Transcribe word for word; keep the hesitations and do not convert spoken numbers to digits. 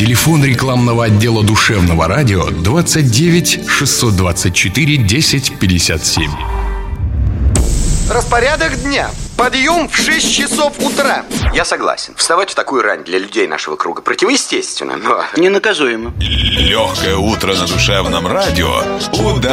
Телефон рекламного отдела душевного радио двадцать девять шестьсот двадцать четыре десять пятьдесят семь. Распорядок дня. Подъем в шесть часов утра. Я согласен. Вставать в такую рань для людей нашего круга противоестественно, но ненаказуемо. Легкое утро на душевном радио. Удачи!